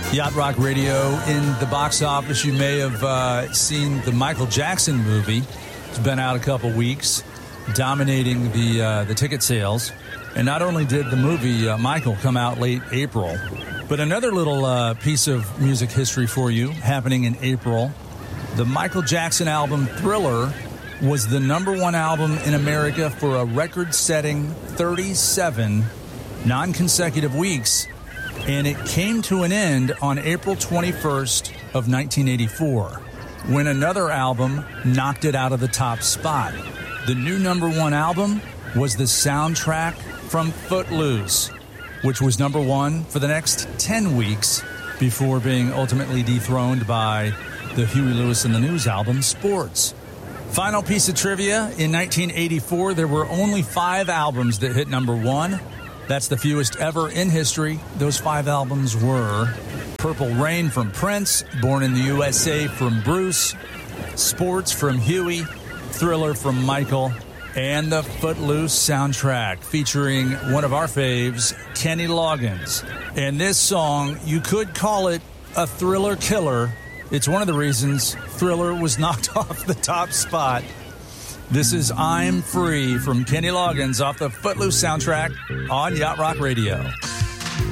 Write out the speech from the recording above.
Yacht Rock Radio. In the box office, you may have seen the Michael Jackson movie. It's been out a couple weeks, dominating the ticket sales. And not only did the movie Michael come out late April, but another little piece of music history for you happening in April. The Michael Jackson album Thriller was the #1 album in America for a record-setting 37 non-consecutive weeks, and it came to an end on April 21st of 1984, when another album knocked it out of the top spot. The new #1 album was the soundtrack from Footloose, which was #1 for the next 10 weeks before being ultimately dethroned by the Huey Lewis and the News album Sports. Final piece of trivia, in 1984, there were only 5 albums that hit #1. That's the fewest ever in history. Those 5 albums were Purple Rain from Prince, Born in the USA from Bruce, Sports from Huey, Thriller from Michael, and the Footloose soundtrack featuring one of our faves, Kenny Loggins. And this song, you could call it a thriller killer. It's one of the reasons Thriller was knocked off the top spot. This is I'm Free from Kenny Loggins off the Footloose soundtrack on Yacht Rock Radio.